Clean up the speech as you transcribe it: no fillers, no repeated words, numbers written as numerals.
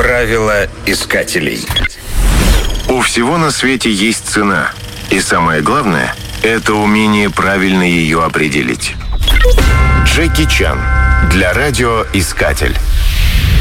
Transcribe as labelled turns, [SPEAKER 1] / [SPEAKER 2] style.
[SPEAKER 1] Правила искателей.
[SPEAKER 2] У всего на свете есть цена. И самое главное – это умение правильно ее определить. Джеки Чан. Для радиоискатель.